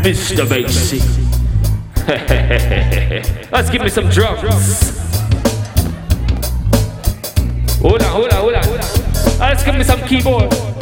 Mr. Macy. Let's give me some drums. Hold on. Let's give me some keyboard.